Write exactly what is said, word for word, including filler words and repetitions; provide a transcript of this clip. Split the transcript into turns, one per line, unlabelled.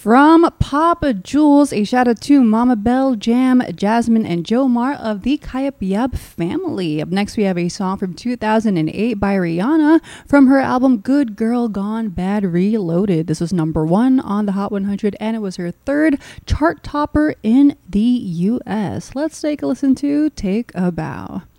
From Papa Jules, a shout out to Mama Bell, Jam, Jasmine, and Joe Mar of the Kayap family. Up next, we have a song from two thousand eight by Rihanna from her album Good Girl Gone Bad Reloaded. This was number one on the Hot one hundred, and it was her third chart topper in the U S. Let's take a listen to Take a Bow.